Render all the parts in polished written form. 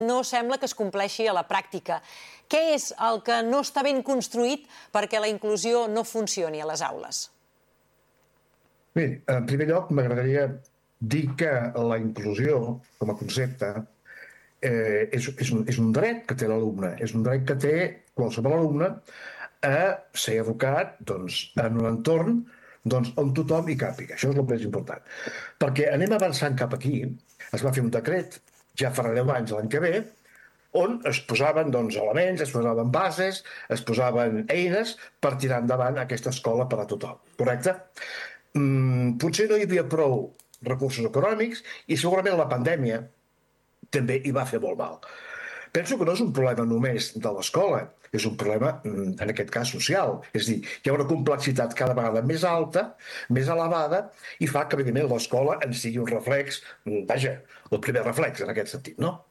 no sembla que es compleixi a la pràctica. Què és el que no està ben construït perquè la inclusió no funcioni a les aules? Bé, en primer lloc m'agradaria dir que la inclusió com a concepte és un dret que té l'alumne, és un dret que té qualsevol alumne a ser educat en un entorn on tothom hi càpiga. Això és el més important. Perquè anem avançant cap aquí. Es va fer un decret ja farà 10 anys l'any que ve, on es posaven elements, es posaven bases, es posaven eines per tirar endavant aquesta escola per a tothom. Correcte? Potser no hi havia prou recursos econòmics i segurament la pandèmia també hi va fer molt mal. Penso que no és un problema només de l'escola, és un problema, en aquest cas, social. És a dir, hi ha una complexitat cada vegada més alta, més elevada, i fa que, evidentment, l'escola en sigui un reflex, vaja, el primer reflex en aquest sentit, no?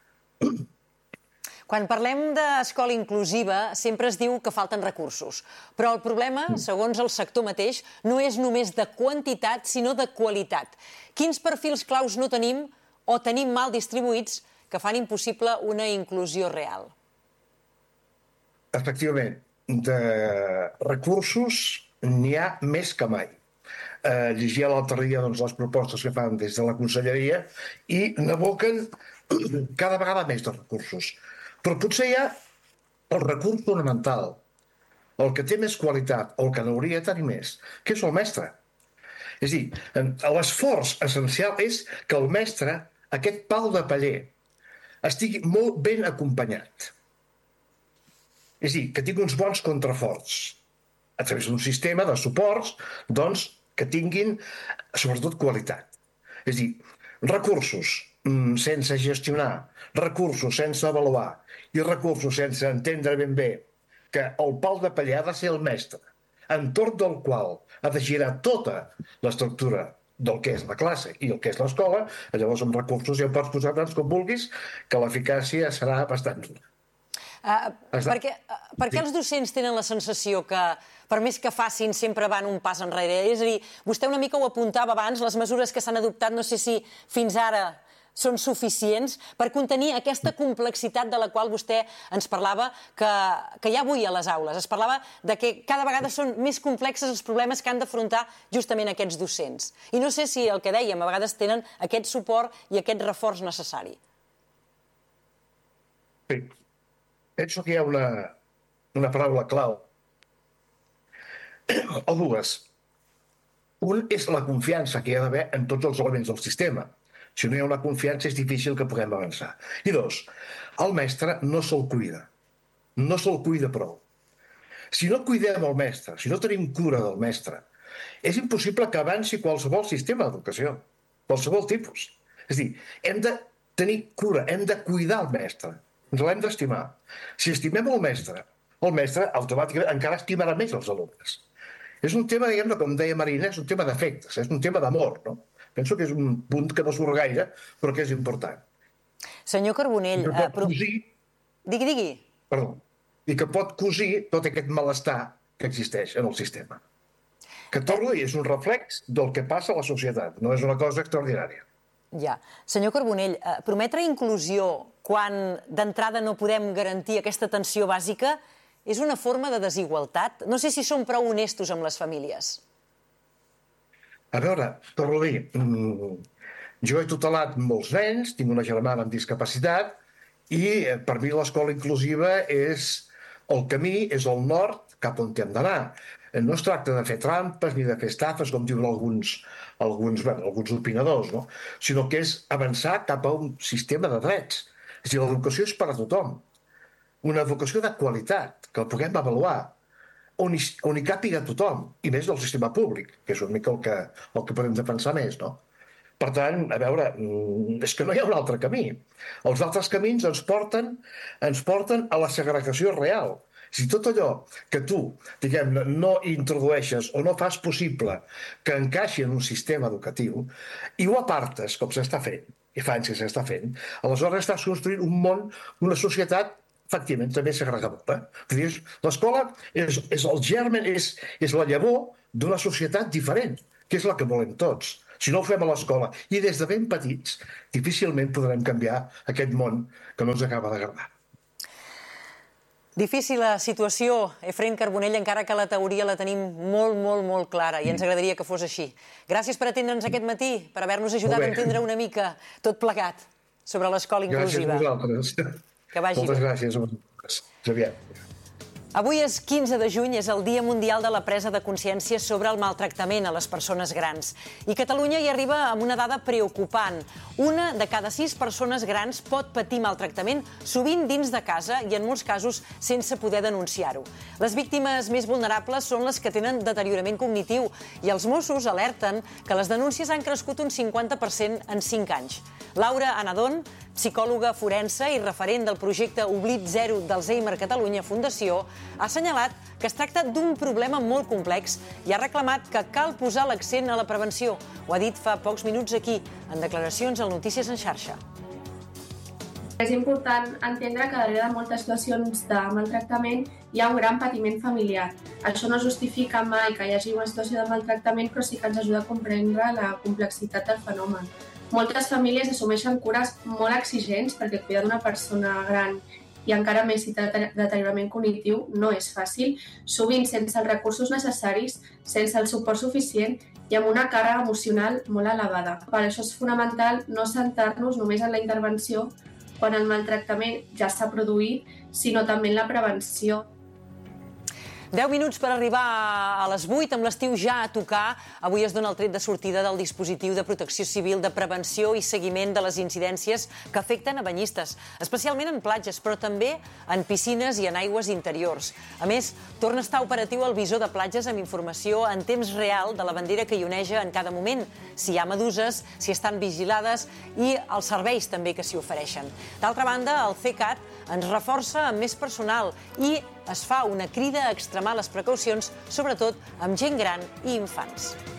Quan parlem d'escola inclusiva, sempre es diu que falten recursos. Però el problema, segons el sector mateix, no és només de quantitat, sinó de qualitat. Quins perfils claus no tenim o tenim mal distribuïts que fan impossible una inclusió real? Efectivament, de recursos n'hi ha més que mai. Llegia l'altre dia les propostes que fan des de la conselleria i n'aboquen cada vegada més de recursos. Però potser hi ha el recurs fonamental, el que té més qualitat, o el que n'hauria de tenir més, que és el mestre. És a dir, l'esforç essencial és que el mestre, aquest pal de paller, estigui molt ben acompanyat. És a dir, que tingui uns bons contraforts a través d'un sistema de suports que tinguin sobretot qualitat. És a dir, recursos sense gestionar, recursos sense avaluar i recursos sense entendre ben bé que el pal de paller ha de ser el mestre, entorn del qual ha de girar tota l'estructura del que és la classe i el que és l'escola. Llavors amb recursos ja pots posar tants com vulguis que l'eficàcia serà bastant dura. Per què els docents tenen la sensació que, per més que facin, sempre van un pas enrere? És a dir, vostè una mica ho apuntava abans, les mesures que s'han adoptat, no sé si fins ara són suficients per contenir aquesta complexitat de la qual vostè ens parlava que hi ha avui a les aules. Es parlava de que cada vegada són més complexes els problemes que han d'afrontar justament aquests docents. I no sé si el que dèiem, a vegades tenen aquest suport i aquest reforç necessari. Sí. Penso que hi ha una paraula clau, o dues. Un és la confiança que hi ha d'haver en tots els elements del sistema. Si no hi ha una confiança és difícil que puguem avançar. I dos, el mestre no se'l cuida. No se'l cuida prou. Si no cuidem el mestre, si no tenim cura del mestre, és impossible que avanci qualsevol sistema d'educació, qualsevol tipus. És a dir, hem de tenir cura, hem de cuidar el mestre. Ens l'hem d'estimar. Si estimem el mestre automàticament encara estimarà més els alumnes. És un tema, diguem-ne, com deia Marina, és un tema d'afectes, és un tema d'amor, no? Penso que és un punt que no surt gaire, però que és important. Senyor Carbonell... Digui. Perdó. I que pot cosir tot aquest malestar que existeix en el sistema. Que, torno a dir, és un reflex del que passa a la societat, no és una cosa extraordinària. Ja. Senyor Carbonell, prometre inclusió quan d'entrada no podem garantir aquesta atenció bàsica és una forma de desigualtat? No sé si som prou honestos amb les famílies. A veure, torno a dir, jo he tutelat molts nens, tinc una germana amb discapacitat i per mi l'escola inclusiva és el camí, és el nord cap on hem d'anar. No es tracta de fer trampes ni de fer estafes, com diuen alguns opinadors, no? Sinó que és avançar cap a un sistema de drets. És a dir, l'educació és per a tothom. Una educació de qualitat, que el puguem avaluar, on hi càpiga tothom, i més del sistema públic, que és una mica el que podem defensar més, no? Per tant, a veure, és que no hi ha un altre camí. Els altres camins ens porten a la segregació real. Si tot allò que tu, diguem-ne, no introdueixes o no fas possible que encaixi en un sistema educatiu i ho apartes, com s'està fent, i fa anys que s'està fent, aleshores estàs construint un món, una societat, efectivament, també segregadora. L'escola és el germen, és la llavor d'una societat diferent, que és la que volem tots. si no ho fem a l'escola i des de ben petits, difícilment podrem canviar aquest món que no ens acaba d'agradar. Difícil la situació, Efraín Carbonell, encara que la teoria la tenim molt clara i ens agradaria que fos així. Gràcies per atendre'ns aquest matí, per haver-nos ajudat a entendre una mica tot plegat sobre l'escola inclusiva. Gràcies a vosaltres. Que vagi bé. Moltes gràcies a vosaltres. Xavier. Avui és 15 de juny, és el Dia Mundial de la Presa de Consciència sobre el maltractament a les persones grans. I Catalunya hi arriba amb una dada preocupant. Una de cada 6 persones grans pot patir maltractament, sovint dins de casa i en molts casos sense poder denunciar-ho. Les víctimes més vulnerables són les que tenen deteriorament cognitiu i els Mossos alerten que les denúncies han crescut un 50% en 5 anys. Laura Anadón, psicòloga forense i referent del projecte Oblit Zero d'Alzheimer Catalunya Fundació, ha assenyalat que es tracta d'un problema molt complex i ha reclamat que cal posar l'accent a la prevenció. Ho ha dit fa pocs minuts aquí, en declaracions al Notícies en Xarxa. És important entendre que darrere de moltes situacions de maltractament hi ha un gran patiment familiar. Això no justifica mai que hi hagi una situació de maltractament, però sí que ens ajuda a comprendre la complexitat del fenomen. Moltes famílies assumeixen cures molt exigents perquè cuidar d'una persona gran i encara més si té deteriorament cognitiu no és fàcil, sovint sense els recursos necessaris, sense el suport suficient i amb una càrrega emocional molt elevada. Per això és fonamental no centrar-nos només en la intervenció quan el maltractament ja s'ha produït, sinó també en la prevenció. 10 minuts per arribar a les 8, amb l'estiu ja a tocar. Avui es dona el tret de sortida del dispositiu de protecció civil de prevenció i seguiment de les incidències que afecten a banyistes, especialment en platges, però també en piscines i en aigües interiors. A més, torna a estar operatiu el visor de platges amb informació en temps real de la bandera que hi oneja en cada moment, si hi ha meduses, si estan vigilades i els serveis també que s'hi ofereixen. D'altra banda, el CECAT ens reforça amb més personal i es fa una crida a extremar les precaucions, sobretot amb gent gran i infants.